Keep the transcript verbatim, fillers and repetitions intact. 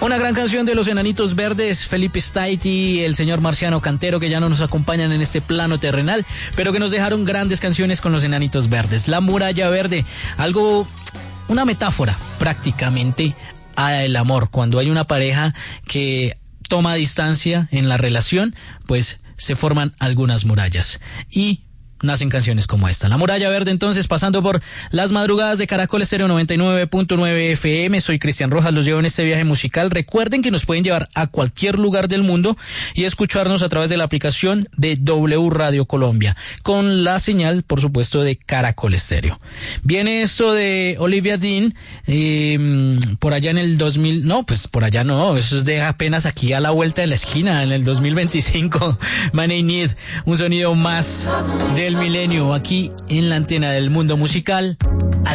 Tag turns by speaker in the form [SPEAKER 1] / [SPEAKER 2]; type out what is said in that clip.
[SPEAKER 1] Una gran canción de los Enanitos Verdes, Felipe Stait y el señor Marciano Cantero, que ya no nos acompañan en este plano terrenal, pero que nos dejaron grandes canciones con los Enanitos Verdes. La Muralla Verde, algo, una metáfora prácticamente al amor. Cuando hay una pareja que toma distancia en la relación, pues se forman algunas murallas y nacen canciones como esta. La Muralla Verde, entonces, pasando por las madrugadas de Caracol Estéreo noventa y nueve punto nueve F M. Soy Cristian Rojas, los llevo en este viaje musical. Recuerden que nos pueden llevar a cualquier lugar del mundo y escucharnos a través de la aplicación de W Radio Colombia, con la señal, por supuesto, de Caracol Estéreo. Viene esto de Olivia Dean, eh, por allá en el dos mil, no, pues por allá no, eso es de apenas aquí a la vuelta de la esquina, en el dos mil veinticinco. Money Need, un sonido más del milenio aquí en la antena del mundo musical.